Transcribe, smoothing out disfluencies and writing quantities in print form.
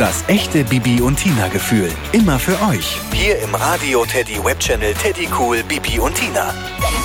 Das echte Bibi und Tina Gefühl. Immer für euch. Hier im Radio Teddy Webchannel Teddy Cool Bibi und Tina.